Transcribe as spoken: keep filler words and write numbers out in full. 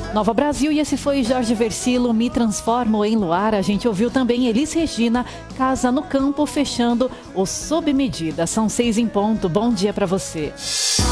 Nova Brasil, e esse foi Jorge Versilo, Me Transformo em Luar. A gente ouviu também Elis Regina, Casa no Campo, fechando o Sob Medida. São seis em ponto. Bom dia para você.